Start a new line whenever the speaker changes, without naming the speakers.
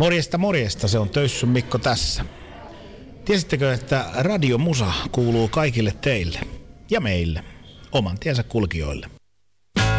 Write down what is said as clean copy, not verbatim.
Morjesta, se on Töissyn Mikko tässä. Tiesittekö, että radiomusa kuuluu kaikille teille ja meille, oman tiensä kulkijoille?